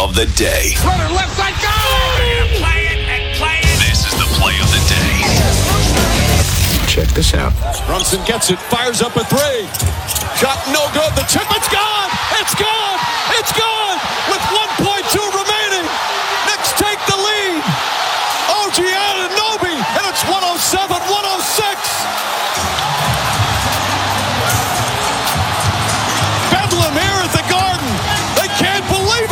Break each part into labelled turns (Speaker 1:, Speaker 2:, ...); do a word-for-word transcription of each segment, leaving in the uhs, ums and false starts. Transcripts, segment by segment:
Speaker 1: of the day.
Speaker 2: Runner left side, go! Play it and play it.
Speaker 1: This is the play of the day.
Speaker 3: Check this out.
Speaker 4: Brunson gets it, fires up a three. Shot no good. The tip, it's gone! It's gone! It's gone! With one point two remaining. Knicks take the lead. O G Anunoby, and it's one oh seven one oh six. Bedlam here at the Garden. They can't believe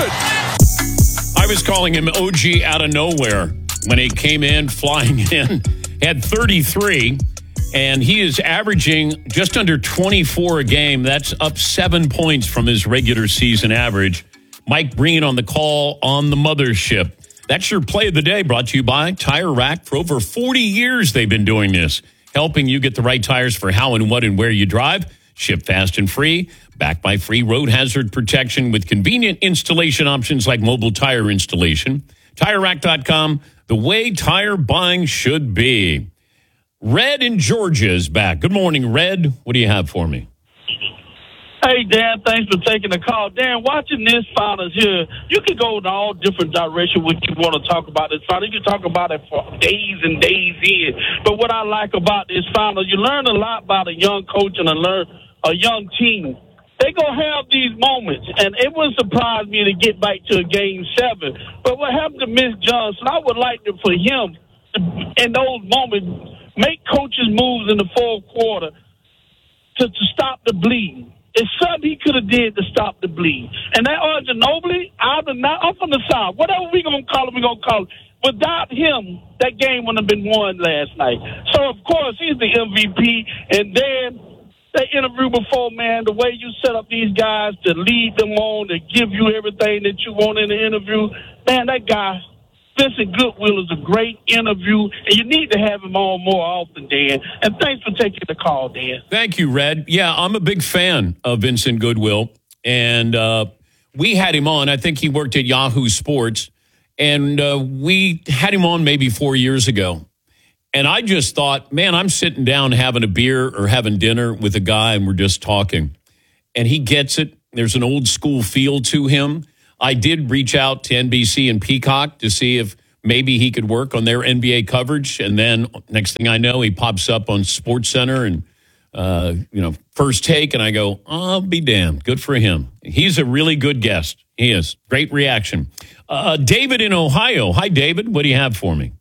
Speaker 4: it.
Speaker 5: I was calling him O G out of nowhere when he came in, flying in, had thirty-three, and he is averaging just under twenty-four a game. That's up seven points from his regular season average. Mike Breen on the call on the mothership. That's your play of the day, brought to you by Tire Rack. For over forty years, they've been doing this, helping you get the right tires for how and what and where you drive. Ship fast and free, backed by free road hazard protection with convenient installation options like mobile tire installation. Tire Rack dot com, the way tire buying should be. Red in Georgia is back. Good morning, Red. What do you have for me?
Speaker 6: Hey, Dan, thanks for taking the call. Dan, watching this finals here, you can go in all different directions what you want to talk about this final. You can talk about it for days and days in. But what I like about this final, you learn a lot about a young coach and a, learn, a young team. They're going to have these moments, and it wouldn't surprise me to get back to a game seven. But what happened to Miss Johnson, I would like to, for him, to, in those moments, make coaches moves in the fourth quarter to, to stop the bleeding. It's something he could have did to stop the bleed. And that Ginobili, I'm from the South. Whatever we going to call him, we going to call him. Without him, that game wouldn't have been won last night. So, of course, he's the M V P. And then that interview before, man, the way you set up these guys to lead them on, to give you everything that you want in the interview, man, that guy, Vincent Goodwill, is a great interview, and you need to have him on more often, Dan. And thanks for taking the call, Dan.
Speaker 5: Thank you, Red. Yeah, I'm a big fan of Vincent Goodwill, and uh, we had him on. I think he worked at Yahoo Sports, and uh, we had him on maybe four years ago. And I just thought, man, I'm sitting down having a beer or having dinner with a guy, and we're just talking. And he gets it. There's an old school feel to him. I did reach out to N B C and Peacock to see if maybe he could work on their N B A coverage. And then next thing I know, he pops up on SportsCenter and, uh, you know, First Take. And I go, I'll be damned. Good for him. He's a really good guest. He is. Great reaction. Uh, David in Ohio. Hi, David. What do you have for me?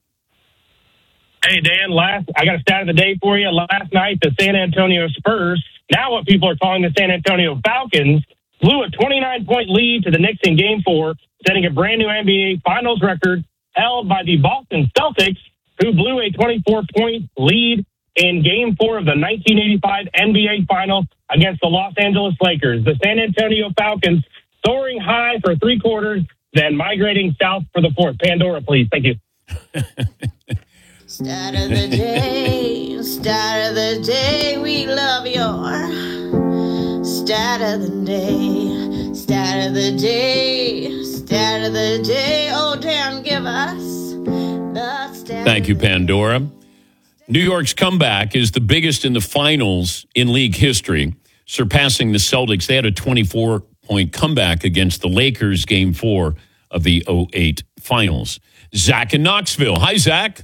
Speaker 7: Hey, Dan, last I got a stat of the day for you. Last night, the San Antonio Spurs, now what people are calling the San Antonio Falcons, blew a twenty-nine point lead to the Knicks in Game four, setting a brand-new N B A Finals record held by the Boston Celtics, who blew a twenty-four point lead in Game four of the nineteen eighty-five N B A Finals against the Los Angeles Lakers. The San Antonio Falcons soaring high for three quarters, then migrating south for the fourth. Pandora, please. Thank you.
Speaker 8: Start of the day, start of the day, we love your start of the day, start of the day, start of the day. Oh, damn, give us the start.
Speaker 5: Thank you, Pandora. New York's comeback is the biggest in the finals in league history, surpassing the Celtics. They had a twenty-four point comeback against the Lakers, Game four of the oh eight finals. Zach in Knoxville. Hi, Zach.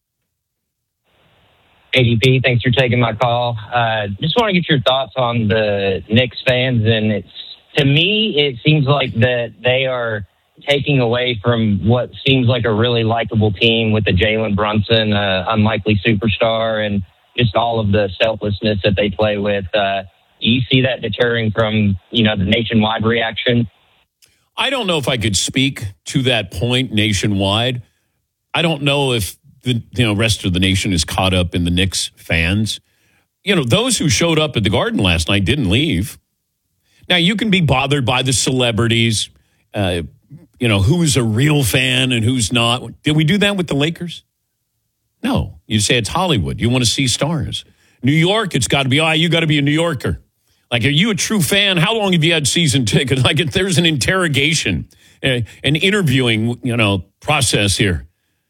Speaker 9: A D P, thanks for taking my call. Uh, just want to get your thoughts on the Knicks fans. And it's, to me, it seems like that they are taking away from what seems like a really likable team with the Jalen Brunson, uh, unlikely superstar, and just all of the selflessness that they play with. Uh, do you see that deterring from, you know, the nationwide reaction?
Speaker 5: I don't know if I could speak to that point nationwide. I don't know if the you know rest of the nation is caught up in the Knicks fans. You know, those who showed up at the Garden last night didn't leave. Now, you can be bothered by the celebrities, uh, you know, who's a real fan and who's not. Did we do that with the Lakers? No. You say it's Hollywood. You want to see stars. New York, it's got to be, oh, you got to be a New Yorker. Like, are you a true fan? How long have you had season tickets? Like, if there's an interrogation, uh, an interviewing, you know, process here.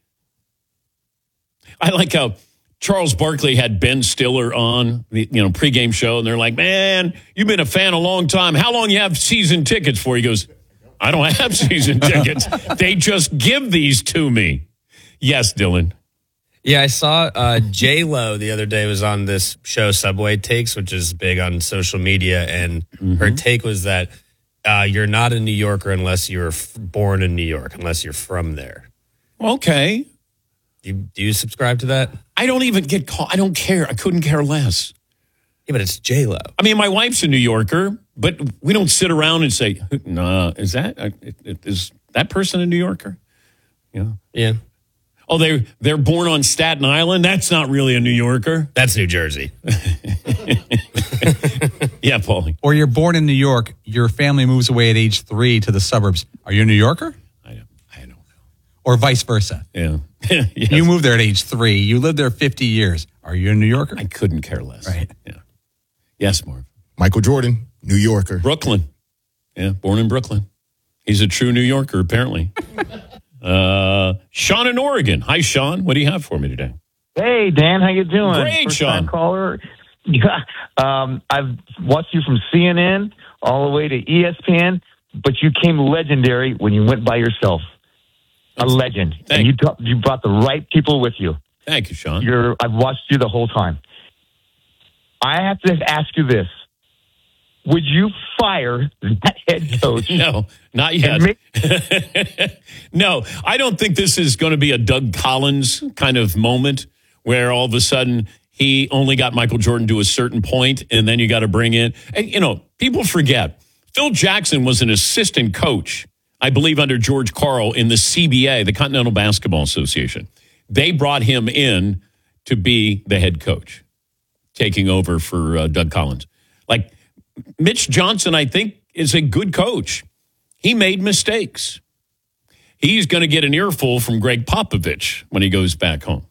Speaker 5: I like how Charles Barkley had Ben Stiller on the you know pregame show, and they're like, "Man, you've been a fan a long time. How long you have season tickets for?" He goes, I don't have season tickets. They just give these to me. Yes, Dylan.
Speaker 10: Yeah, I saw uh, J-Lo the other day was on this show, Subway Takes, which is big on social media. And mm-hmm. her take was that uh, you're not a New Yorker unless you're f- born in New York, unless you're from there.
Speaker 5: Okay.
Speaker 10: Do you, do you subscribe to that?
Speaker 5: I don't even get caught. I don't care. I couldn't care less.
Speaker 10: Yeah, but it's J-Lo.
Speaker 5: I mean, my wife's a New Yorker, but we don't sit around and say, nah, is that, is that person a New Yorker? Yeah.
Speaker 10: Yeah.
Speaker 5: Oh, they they're born on Staten Island? That's not really a New Yorker.
Speaker 10: That's New Jersey.
Speaker 5: Yeah, Paulie.
Speaker 11: Or you're born in New York, your family moves away at age three to the suburbs. Are you a New Yorker?
Speaker 5: I don't, I don't know.
Speaker 11: Or vice versa.
Speaker 5: Yeah. Yes.
Speaker 11: You moved there at age three. You lived there fifty years. Are you a New Yorker?
Speaker 5: I couldn't care less.
Speaker 11: Right.
Speaker 5: Yeah. Yes, Marv.
Speaker 3: Michael Jordan, New Yorker.
Speaker 5: Brooklyn. Yeah, born in Brooklyn. He's a true New Yorker, apparently. Uh, Sean in Oregon. Hi, Sean. What do you have for me today?
Speaker 12: Hey, Dan. How you doing?
Speaker 5: Great,
Speaker 12: First
Speaker 5: Sean.
Speaker 12: time caller. Yeah. Um, I've watched you from C N N all the way to E S P N, but you came legendary when you went by yourself. A legend.
Speaker 5: Thank
Speaker 12: and you t- you brought the right people with you.
Speaker 5: Thank you, Sean.
Speaker 12: You're. I've watched you the whole time. I have to ask you this. Would you fire that head coach?
Speaker 5: No, not yet. No, I don't think this is going to be a Doug Collins kind of moment where all of a sudden he only got Michael Jordan to a certain point and then you got to bring in. And, you know, people forget. Phil Jackson was an assistant coach, I believe, under George Karl in the C B A, the Continental Basketball Association. They brought him in to be the head coach, taking over for uh, Doug Collins. Like, Mitch Johnson, I think, is a good coach. He made mistakes. He's going to get an earful from Greg Popovich when he goes back home.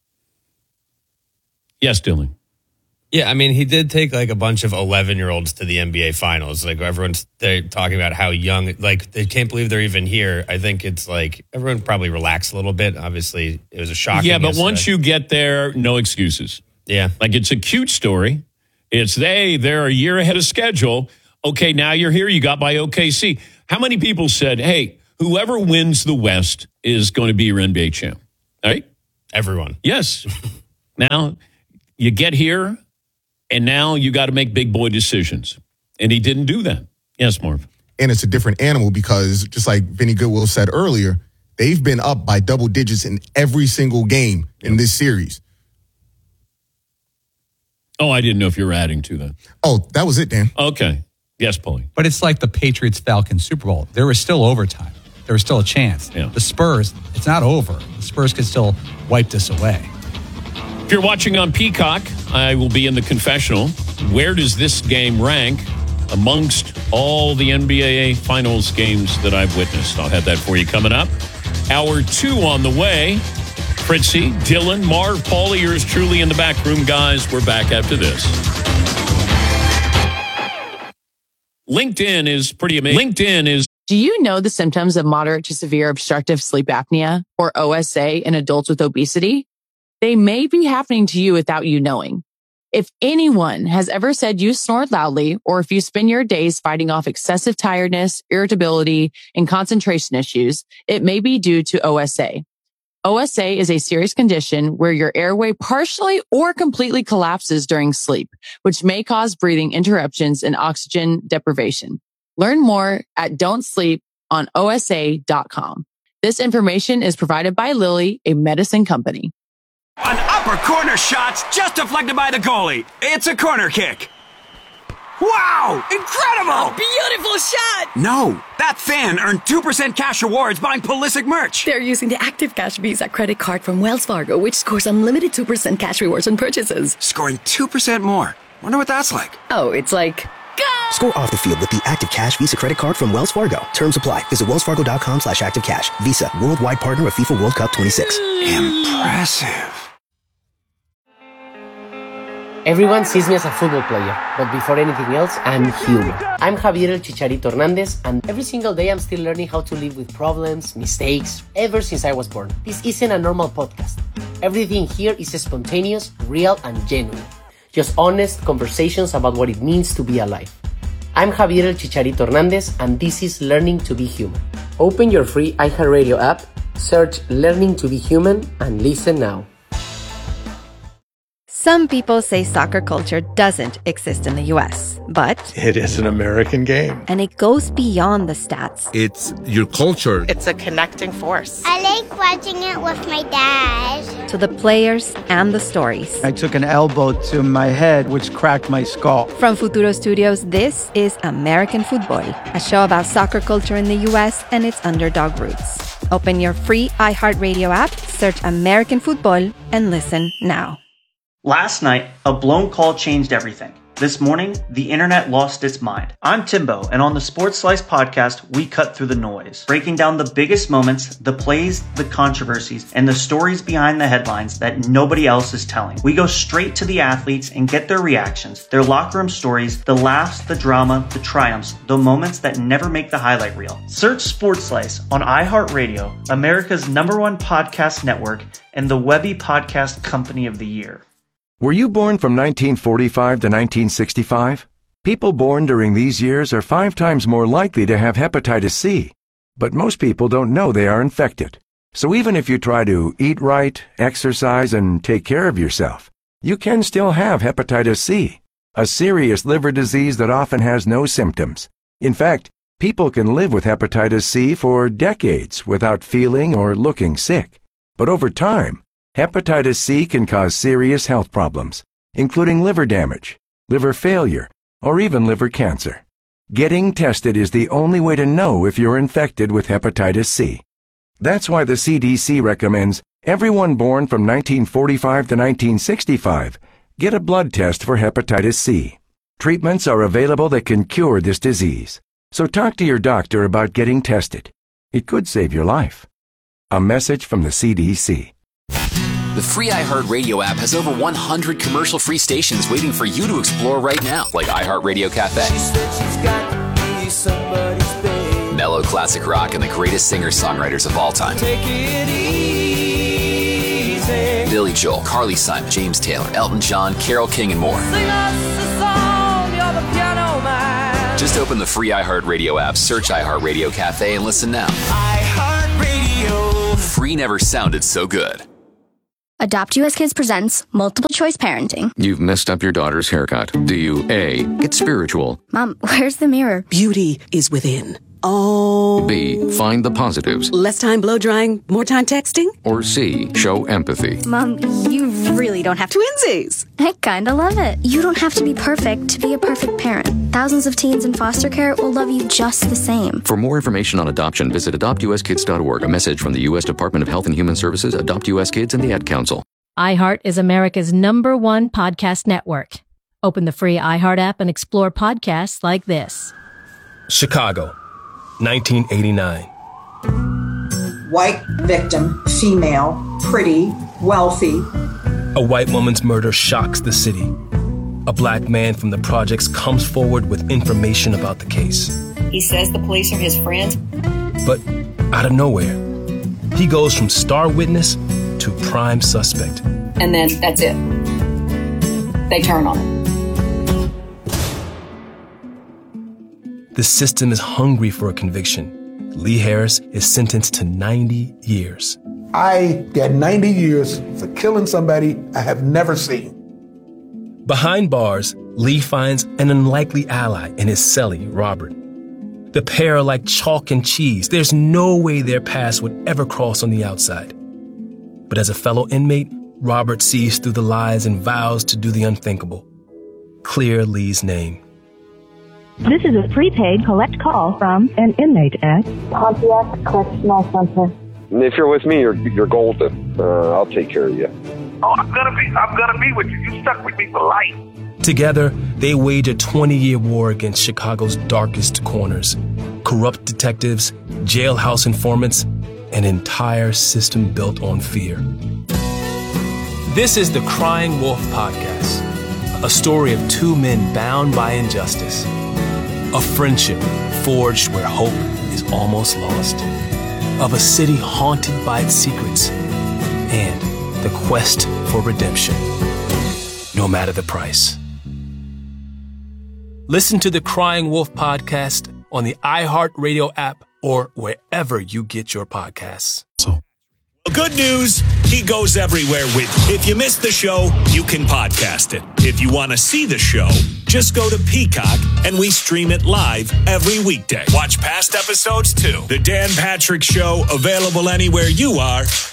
Speaker 5: Yes, Dylan.
Speaker 10: Yeah, I mean, he did take like a bunch of eleven-year-olds to the N B A Finals. Like everyone's they're talking about how young, like they can't believe they're even here. I think it's like everyone probably relaxed a little bit. Obviously, it was a shocking.
Speaker 5: Yeah, but
Speaker 10: yesterday.
Speaker 5: once you get there, no excuses.
Speaker 10: Yeah.
Speaker 5: Like it's a cute story. It's they, they're a year ahead of schedule. Okay, now you're here. You got by O K C. How many people said, hey, whoever wins the West is going to be your N B A champ? All right?
Speaker 10: Everyone.
Speaker 5: Yes. Now you get here, and now you got to make big boy decisions. And he didn't do that. Yes, Marv.
Speaker 3: And it's a different animal because, just like Vinny Goodwill said earlier, they've been up by double digits in every single game in this series.
Speaker 5: Oh, I didn't know if you were adding to that.
Speaker 3: Oh, that was it, Dan.
Speaker 5: Okay. Yes, Paulie.
Speaker 11: But it's like the Patriots-Falcons Super Bowl. There was still overtime. There was still a chance.
Speaker 5: Yeah.
Speaker 11: The Spurs, it's not over. The Spurs could still wipe this away.
Speaker 5: If you're watching on Peacock, I will be in the confessional. Where does this game rank amongst all the N B A Finals games that I've witnessed? I'll have that for you coming up. Hour two on the way. Fritzy, Dylan, Marv, Paulie, yours truly in the back room, guys. We're back after this. LinkedIn is pretty amazing. LinkedIn is.
Speaker 13: Do you know the symptoms of moderate to severe obstructive sleep apnea, or O S A, in adults with obesity? They may be happening to you without you knowing. If anyone has ever said you snore loudly, or if you spend your days fighting off excessive tiredness, irritability, and concentration issues, it may be due to O S A. O S A is a serious condition where your airway partially or completely collapses during sleep, which may cause breathing interruptions and oxygen deprivation. Learn more at don't sleep on O S A dot com. This information is provided by Lilly, a medicine company.
Speaker 2: An upper corner shot's just deflected by the goalie. It's a corner kick. Wow! Incredible!
Speaker 14: Beautiful shot!
Speaker 2: No, that fan earned two percent cash rewards buying Pulisic merch.
Speaker 14: They're using the Active Cash Visa credit card from Wells Fargo, which scores unlimited two percent cash rewards on purchases.
Speaker 2: Scoring two percent more. Wonder what that's like.
Speaker 14: Oh, it's like... Go!
Speaker 15: Score off the field with the Active Cash Visa credit card from Wells Fargo. Terms apply. Visit wellsfargo.com slash active cash. Visa, worldwide partner of FIFA World Cup twenty-six.
Speaker 2: Impressive.
Speaker 16: Everyone sees me as a football player, but before anything else, I'm human. I'm Javier El Chicharito Hernandez, and every single day I'm still learning how to live with problems, mistakes, ever since I was born. This isn't a normal podcast. Everything here is spontaneous, real, and genuine. Just honest conversations about what it means to be alive. I'm Javier El Chicharito Hernandez, and this is Learning to Be Human. Open your free iHeartRadio app, search Learning to Be Human, and listen now.
Speaker 17: Some people say soccer culture doesn't exist in the U S, but
Speaker 18: it is an American game.
Speaker 17: And it goes beyond the stats.
Speaker 18: It's your culture.
Speaker 19: It's a connecting force.
Speaker 20: I like watching it with my dad.
Speaker 17: To the players and the stories.
Speaker 21: I took an elbow to my head, which cracked my skull.
Speaker 17: From Futuro Studios, this is American Football, a show about soccer culture in the U S and its underdog roots. Open your free iHeartRadio app, search American Football, and listen now.
Speaker 22: Last night, a blown call changed everything. This morning, the internet lost its mind. I'm Timbo, and on the Sports Slice podcast, we cut through the noise, breaking down the biggest moments, the plays, the controversies, and the stories behind the headlines that nobody else is telling. We go straight to the athletes and get their reactions, their locker room stories, the laughs, the drama, the triumphs, the moments that never make the highlight reel. Search Sports Slice on iHeartRadio, America's number one podcast network, and the Webby Podcast Company of the Year.
Speaker 23: Were you born from nineteen forty-five to nineteen sixty-five? People born during these years are five times more likely to have hepatitis C, but most people don't know they are infected. So even if you try to eat right, exercise, and take care of yourself, you can still have hepatitis C, a serious liver disease that often has no symptoms. In fact, people can live with hepatitis C for decades without feeling or looking sick. But over time, hepatitis C can cause serious health problems, including liver damage, liver failure, or even liver cancer. Getting tested is the only way to know if you're infected with hepatitis C. That's why the C D C recommends everyone born from nineteen forty-five to nineteen sixty-five get a blood test for hepatitis C. Treatments are available that can cure this disease, so talk to your doctor about getting tested. It could save your life. A message from the C D C.
Speaker 1: The free iHeartRadio app has over one hundred commercial-free stations waiting for you to explore right now, like iHeartRadio Cafe, mellow classic rock, and the greatest singer-songwriters of all time. Take it easy. Billy Joel, Carly Simon, James Taylor, Elton John, Carole King, and more. Sing us a song, you're the piano man. Just open the free iHeartRadio app, search iHeartRadio Cafe, and listen now. iHeartRadio. Free never sounded so good.
Speaker 24: Adopt U S Kids presents Multiple Choice Parenting.
Speaker 25: You've messed up your daughter's haircut. Do you A, get spiritual?
Speaker 24: Mom, where's the mirror?
Speaker 26: Beauty is within. Oh.
Speaker 25: B, find the positives.
Speaker 26: Less time blow drying, more time texting?
Speaker 25: Or C, show empathy.
Speaker 24: Mom, you really don't have to.
Speaker 26: Twinsies!
Speaker 24: I kinda love it. You don't have to be perfect to be a perfect parent. Thousands of teens in foster care will love you just the same.
Speaker 25: For more information on adoption, visit adopt u s kids dot org. A message from the U S Department of Health and Human Services, Adopt U S Kids, and the Ad Council.
Speaker 27: iHeart is America's number one podcast network. Open the free iHeart app and explore podcasts like this.
Speaker 28: Chicago, nineteen eighty-nine.
Speaker 29: White victim, female, pretty, wealthy.
Speaker 28: A white woman's murder shocks the city. A black man from the projects comes forward with information about the case.
Speaker 30: He says the police are his friends.
Speaker 28: But out of nowhere, he goes from star witness to prime suspect.
Speaker 30: And then that's it. They turn on him.
Speaker 28: The system is hungry for a conviction. Lee Harris is sentenced to ninety years.
Speaker 31: I got ninety years for killing somebody I have never seen.
Speaker 28: Behind bars, Lee finds an unlikely ally in his cellie, Robert. The pair are like chalk and cheese. There's no way their paths would ever cross on the outside. But as a fellow inmate, Robert sees through the lies and vows to do the unthinkable. Clear Lee's name.
Speaker 32: This is a prepaid collect call from an inmate at
Speaker 33: Pontiac Correctional Center.
Speaker 34: If you're with me, you're you're golden. Uh, I'll take care of you.
Speaker 6: Oh, I'm gonna be, I'm gonna be with you. You stuck with me for life.
Speaker 28: Together, they wage a twenty-year war against Chicago's darkest corners. Corrupt detectives, jailhouse informants, an entire system built on fear. This is the Crying Wolf Podcast, a story of two men bound by injustice. A friendship forged where hope is almost lost. Of a city haunted by its secrets. And the quest for redemption, no matter the price. Listen to the Crying Wolf podcast on the iHeartRadio app or wherever you get your podcasts.
Speaker 2: Well, good news, he goes everywhere with you. If you missed the show, you can podcast it. If you want to see the show, just go to Peacock and we stream it live every weekday. Watch past episodes too. The Dan Patrick Show, available anywhere you are.